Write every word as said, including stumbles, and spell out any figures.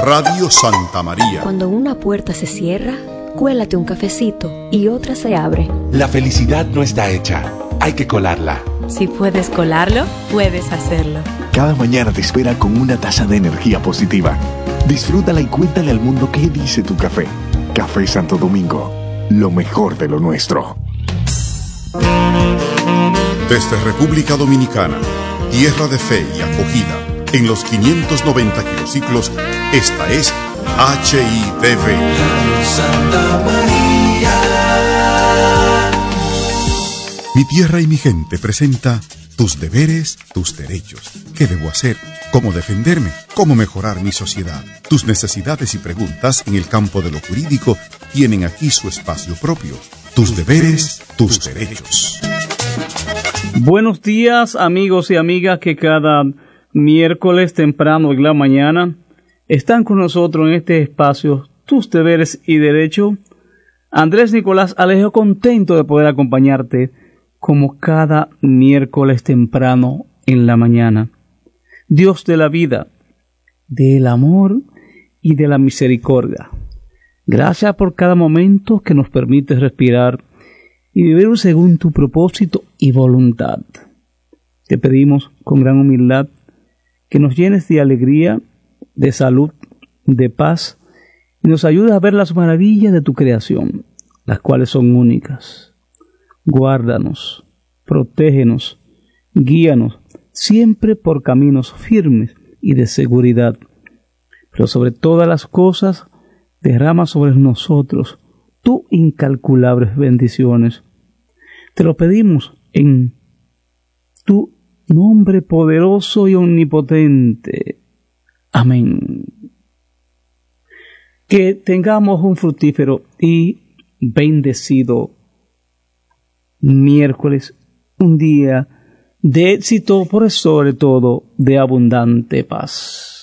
Radio Santa María. Cuando una puerta se cierra, cuélate un cafecito y otra se abre. La felicidad no está hecha, hay que colarla. Si puedes colarlo, puedes hacerlo. Cada mañana te espera con una taza de energía positiva. Disfrútala y cuéntale al mundo qué dice tu café. Café Santo Domingo, lo mejor de lo nuestro. Desde República Dominicana, tierra de fe y acogida, en los quinientos noventa kilociclos, esta es H I D V. Santa María. Mi tierra y mi gente presenta tus deberes, tus derechos. ¿Qué debo hacer? ¿Cómo defenderme? ¿Cómo mejorar mi sociedad? Tus necesidades y preguntas en el campo de lo jurídico tienen aquí su espacio propio. Tus deberes, tus derechos. Buenos días, amigos y amigas que cada miércoles temprano en la mañana están con nosotros en este espacio, tus deberes y derechos. Andrés Nicolás Alejo, contento de poder acompañarte como cada miércoles temprano en la mañana. Dios de la vida, del amor y de la misericordia, gracias por cada momento que nos permite respirar y vivir según tu propósito y voluntad. Te pedimos con gran humildad que nos llenes de alegría, de salud, de paz, y nos ayudes a ver las maravillas de tu creación, las cuales son únicas. Guárdanos, protégenos, guíanos, siempre por caminos firmes y de seguridad. Pero sobre todas las cosas, derrama sobre nosotros tus incalculables bendiciones. Te lo pedimos en tu nombre poderoso y omnipotente. Amén. Que tengamos un fructífero y bendecido miércoles, un día de éxito, por sobre todo de abundante paz.